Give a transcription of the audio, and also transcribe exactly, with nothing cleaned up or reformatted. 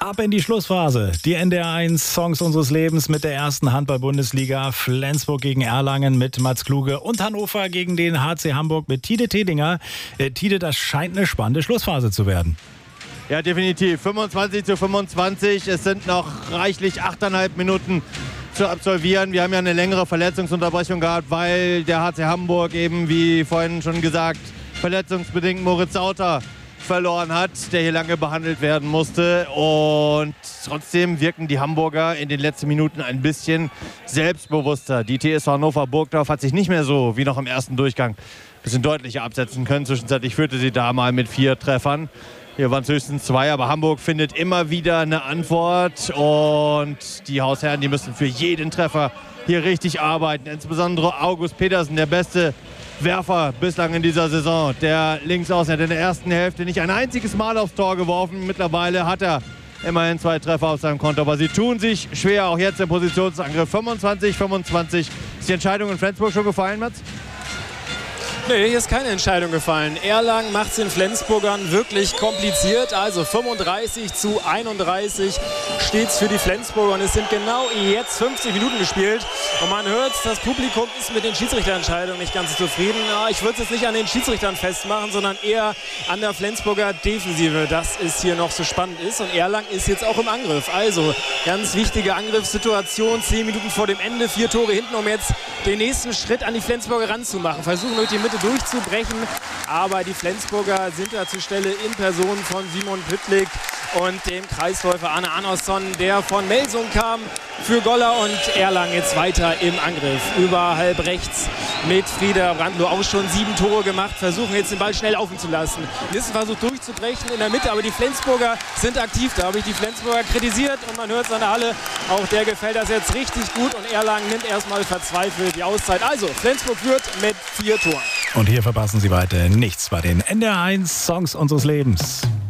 Ab in die Schlussphase. Die N D R eins Songs unseres Lebens mit der ersten Handball-Bundesliga. Flensburg gegen Erlangen mit Mats Kluge und Hannover gegen den H C Hamburg mit Tide Tedinger. Äh, Tide, das scheint eine spannende Schlussphase zu werden. Ja, definitiv. fünfundzwanzig zu fünfundzwanzig. Es sind noch reichlich achteinhalb Minuten zu absolvieren. Wir haben ja eine längere Verletzungsunterbrechung gehabt, weil der H C Hamburg eben, wie vorhin schon gesagt, verletzungsbedingt Moritz Sauter verloren hat, der hier lange behandelt werden musste. Und trotzdem wirken die Hamburger in den letzten Minuten ein bisschen selbstbewusster. Die T S V Hannover Burgdorf hat sich nicht mehr so wie noch im ersten Durchgang ein bisschen deutlicher absetzen können. Zwischenzeitlich führte sie da mal mit vier Treffern. Hier waren es höchstens zwei, aber Hamburg findet immer wieder eine Antwort. Und die Hausherren, die müssen für jeden Treffer hier richtig arbeiten. Insbesondere August Petersen, der beste Werfer bislang in dieser Saison. Der Linksaußen hat in der ersten Hälfte nicht ein einziges Mal aufs Tor geworfen. Mittlerweile hat er immerhin zwei Treffer auf seinem Konto. Aber sie tun sich schwer, auch jetzt im Positionsangriff. fünfundzwanzig fünfundzwanzig. Ist die Entscheidung in Flensburg schon gefallen, Mats? Nee, hier ist keine Entscheidung gefallen. Erlangen macht es den Flensburgern wirklich kompliziert. Also fünfunddreißig zu einunddreißig steht es für die Flensburger. Und es sind genau jetzt fünfzig Minuten gespielt. Und man hört, das Publikum ist mit den Schiedsrichterentscheidungen nicht ganz so zufrieden. Ich würde es jetzt nicht an den Schiedsrichtern festmachen, sondern eher an der Flensburger Defensive, dass es hier noch so spannend ist. Und Erlangen ist jetzt auch im Angriff. Also ganz wichtige Angriffssituation. Zehn Minuten vor dem Ende, vier Tore hinten, um jetzt den nächsten Schritt an die Flensburger ranzumachen. Versuchen durch die Mitte durchzubrechen, aber die Flensburger sind da zur Stelle in Person von Simon Püttlik und dem Kreisläufer Arne Arnosson, der von Melsung kam für Goller, und Erlangen jetzt weiter im Angriff. Über halb rechts mit Frieder Brandloh auch schon sieben Tore gemacht, versuchen jetzt den Ball schnell laufen zu lassen. Nissen versucht durchzubrechen in der Mitte, aber die Flensburger sind aktiv. Da habe ich die Flensburger kritisiert und man hört es an der Halle. Auch der gefällt das jetzt richtig gut und Erlangen nimmt erstmal verzweifelt die Auszeit. Also Flensburg führt mit vier Toren. Und hier verpassen Sie weiter nichts bei den N D R eins Songs unseres Lebens.